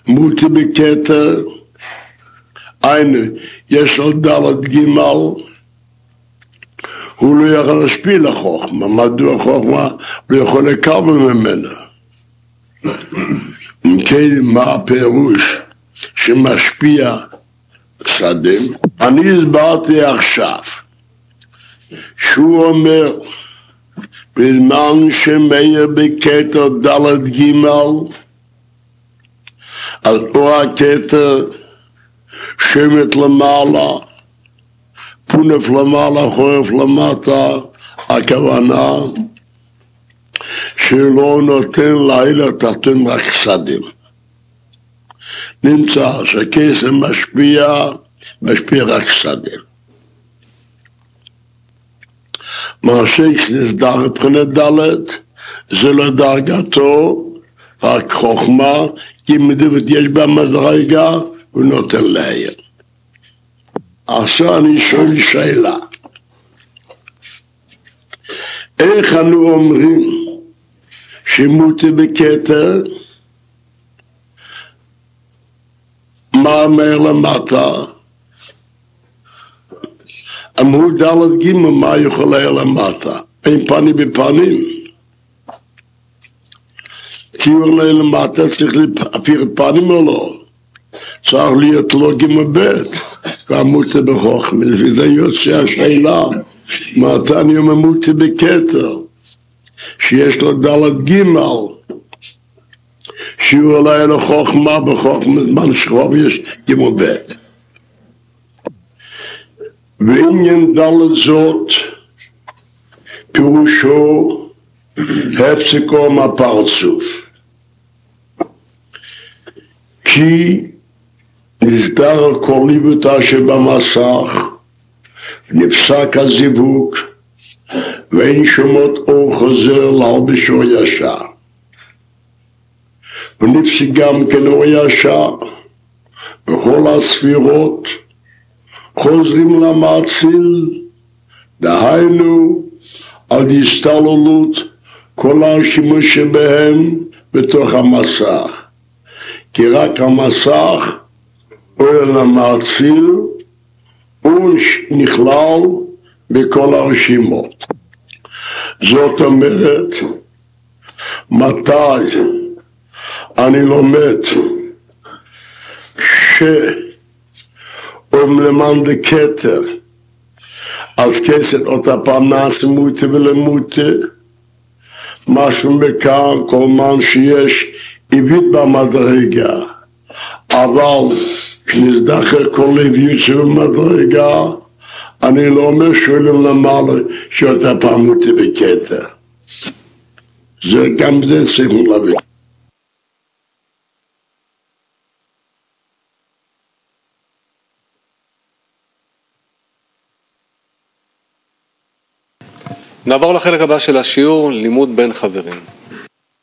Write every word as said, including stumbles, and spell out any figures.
מוטי בכתר, היינו, יש לו דלת גימל, הוא לא יכול להשפיע לחוכמה, מדוע חוכמה לא יכול לקבל ממנה. אם כן, מה הפירוש שמשפיע שדים? אני הסברתי עכשיו, שהוא אומר, בזמן שמאיר בכתר דלת גימל, אז פה הכתר שמת למעלה, פונף למעלה, חורף למטה, הכוונה שלא נותן לילה תחתון רק שדים. נמצא שהכסף משפיע, משפיע רק שדים. מה שנסדר מבחינת דלת, זה לא דרגתו, רק חוכמה, כי מדוות יש בה מדרגה, הוא נותן להם. עכשיו אני שואל שאלה, איך אנו אומרים שמוטי בכתר, מה אומר למטה? אמרו דלת גימל, מה יכול היה למטה? אין פנים בפנים. כי הוא עולה למטה, צריך להפיר את פנים או לא? צריך להיות לו גימל בית, והמוטי בחוכמה. לפי זה יוצא השאלה, מתי אני אומר מוטי בכתר, שיש לו דלת גימל, שהוא עולה לחוכמה, בחוכמה זמן שכוב יש גימל בית. ועניין דלת זאת, פירושו הפסקו מהפרצוף. כי נסדר הקוליבותה שבמסך, נפסק הזיווג, ואין שומות אור חוזר להלביש אור ישר. ונפסק גם כן אור ישר, בכל הספירות, חוזרים למעציל, דהיינו על הסתללות כל השימוש שבהם בתוך המסך. כי רק המסך עולה למעציל, הוא נכלל בכל הרשימות. זאת אומרת, מתי אני לומד שאום למען בכתר, אז כסת אותה פעם נעשה מוטי ולמוטי, משהו מכאן, כל מן שיש עיבית במדרגה, אבל כשנזדחר כל לביות שבמדרגה, אני לא אומר שואלים למעלה שאותה פעם מוטי בכתר. זה גם זה צריכים להבין. נעבור לחלק הבא של השיעור, לימוד בין חברים.